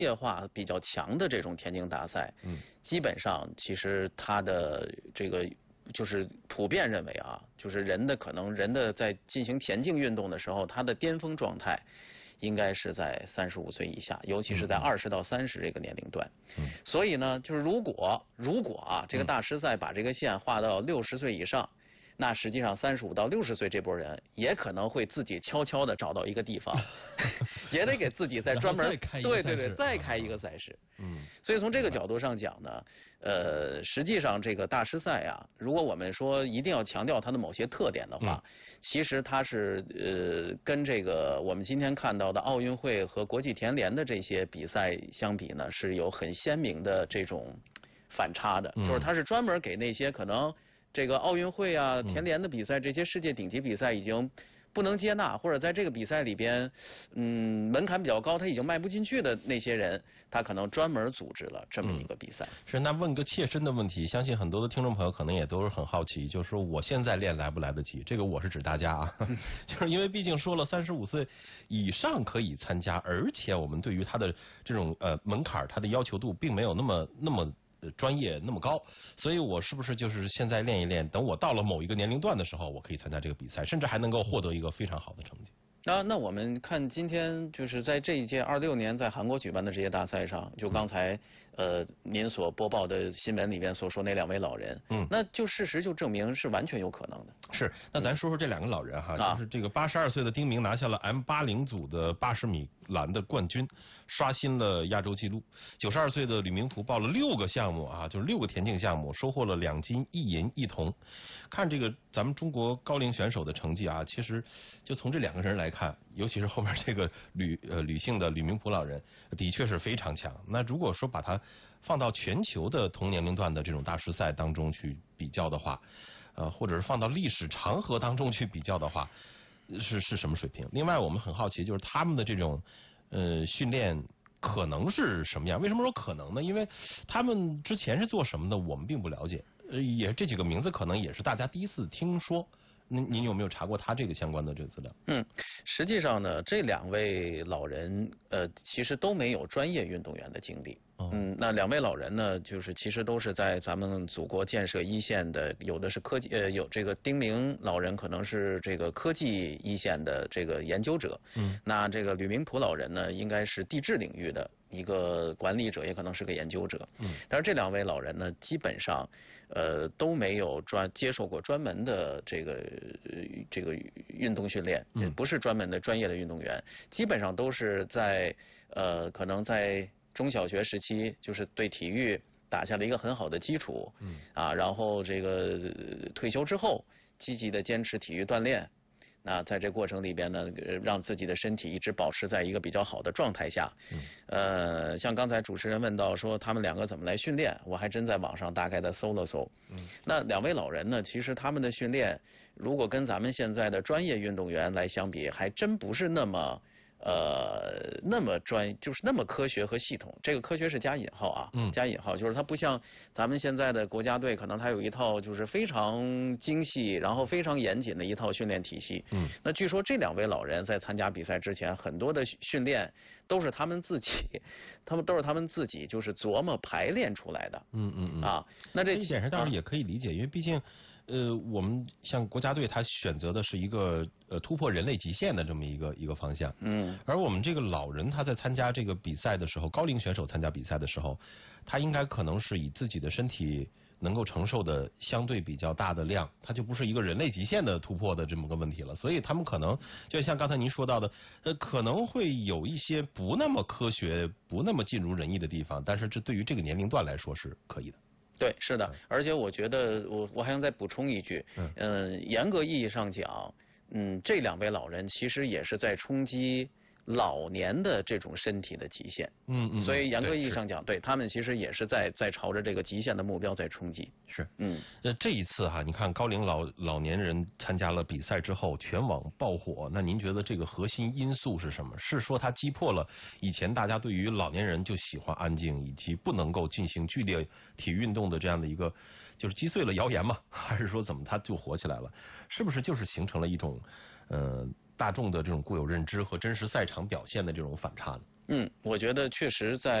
业化比较强的这种田径大赛，基本上其实它的这个就是普遍认为啊，就是人的在进行田径运动的时候，他的巅峰状态应该是在35岁以下，尤其是在20到30这个年龄段。所以呢，就是如果啊，这个大师赛把这个线画到60岁以上。那实际上35到60岁这波人也可能会自己悄悄的找到一个地方，也得给自己再专门再开一个赛事。所以从这个角度上讲呢，实际上这个大师赛啊，如果我们说一定要强调它的某些特点的话，其实它是跟这个我们今天看到的奥运会和国际田联的这些比赛相比呢，是有很鲜明的这种反差的，就是它是专门给那些可能。这个奥运会啊、田联的比赛，这些世界顶级比赛已经不能接纳，或者在这个比赛里边，门槛比较高，他已经迈不进去的那些人，他可能专门组织了这么一个比赛。 是，那问个切身的问题，相信很多的听众朋友可能也都是很好奇，就是说我现在练来不来得及？这个我是指大家啊，就是因为毕竟说了35岁以上可以参加，而且我们对于他的这种门槛，他的要求度并没有那么专业那么高，所以我是不是就是现在练一练，等我到了某一个年龄段的时候，我可以参加这个比赛，甚至还能够获得一个非常好的成绩。 那我们看今天就是在这一届26年在韩国举办的这些大赛上，就刚才您所播报的新闻里面所说那2位老人，那就事实就证明是完全有可能的。 是，那咱说说这2个老人哈，就是这个82岁的丁明拿下了 M80组的80米栏的冠军，刷新了亚洲纪录。92岁的吕明璞报了6个项目啊，就是6个田径项目，收获了2金1银1铜。看这个咱们中国高龄选手的成绩啊，其实就从这2个人来看，尤其是后面这个吕姓的吕明璞老人，的确是非常强。那如果说把他放到全球的同年龄段的这种大师赛当中去比较的话，或者是放到历史长河当中去比较的话，是什么水平？另外我们很好奇，就是他们的这种训练可能是什么样？为什么说可能呢？因为他们之前是做什么的，我们并不了解。也这几个名字可能也是大家第一次听说。您有没有查过他这个相关的这个资料？ 实际上呢，这2位老人其实都没有专业运动员的经历。那2位老人呢，就是其实都是在咱们祖国建设一线的，有的是科技有这个丁明老人可能是这个科技一线的这个研究者。那这个吕明璞老人呢，应该是地质领域的一个管理者，也可能是个研究者。但是这2位老人呢，基本上都没有接受过专门的这个运动训练，不是专门的专业的运动员，基本上都是在可能在中小学时期，就是对体育打下了一个很好的基础。然后这个退休之后，积极的坚持体育锻炼。那在这过程里边呢，让自己的身体一直保持在一个比较好的状态下。像刚才主持人问到说他们2个怎么来训练，我还真在网上大概的搜了搜。那2位老人呢，其实他们的训练，如果跟咱们现在的专业运动员来相比，还真不是那么就是那么科学和系统。这个科学是加引号啊，加引号，就是它不像咱们现在的国家队，可能它有一套就是非常精细，然后非常严谨的一套训练体系。那据说这2位老人在参加比赛之前，很多的训练都是他们自己就是琢磨排练出来的。那这一点上倒是也可以理解，因为毕竟。我们像国家队，他选择的是一个突破人类极限的这么一个方向。而我们这个老人他在参加这个比赛的时候，高龄选手参加比赛的时候，他应该可能是以自己的身体能够承受的相对比较大的量，他就不是一个人类极限的突破的这么个问题了。所以他们可能就像刚才您说到的，可能会有一些不那么科学、不那么尽如人意的地方，但是这对于这个年龄段来说是可以的。 对，是的，而且我觉得我还想再补充一句，严格意义上讲，这2位老人其实也是在冲击老年的这种身体的极限。所以严格意义上讲，对他们其实也是在朝着这个极限的目标在冲击。 是，这一次哈，你看高龄老年人参加了比赛之后，全网爆火。那您觉得这个核心因素是什么？是说它击破了以前大家对于老年人就喜欢安静以及不能够进行剧烈体育运动的这样的一个，就是击碎了谣言吗？还是说怎么它就火起来了？是不是就是形成了一种大众的这种固有认知和真实赛场表现的这种反差呢？ 我觉得确实在